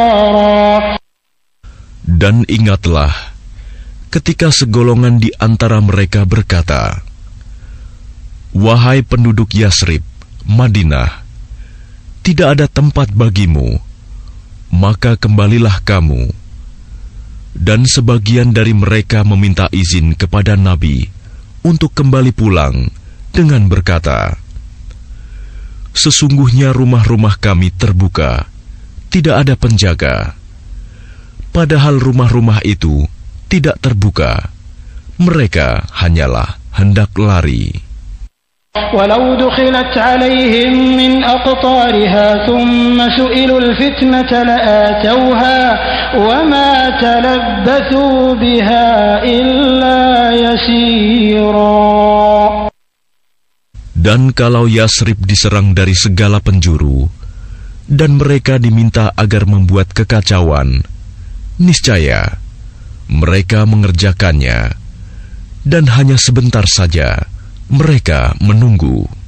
Dan ingatlah ketika segolongan di antara mereka berkata, "Wahai penduduk Yasrib, Madinah, tidak ada tempat bagimu, maka kembalilah kamu." Dan sebagian dari mereka meminta izin kepada Nabi untuk kembali pulang dengan berkata, "Sesungguhnya rumah-rumah kami terbuka, tidak ada penjaga." Padahal rumah-rumah itu tidak terbuka, mereka hanyalah hendak lari. Walau dukhilat 'alaihim min aqtariha thumma su'ilul fitnata la'atawha wa ma talabbathu biha illa yasira. Dan kalau Yasrib diserang dari segala penjuru dan mereka diminta agar membuat kekacauan, niscaya mereka mengerjakannya, dan hanya sebentar saja mereka menunggu.